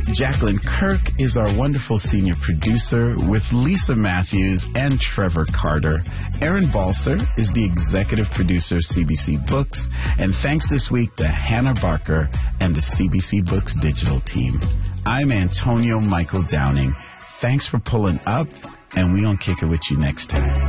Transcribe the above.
Jacqueline Kirk is our wonderful senior producer with Lisa Matthews and Trevor Carter. Aaron Balser is the executive producer of CBC Books. And thanks this week to Hannah Barker and the CBC Books digital team. I'm Antonio Michael Downing. Thanks for pulling up, and we gonna kick it with you next time.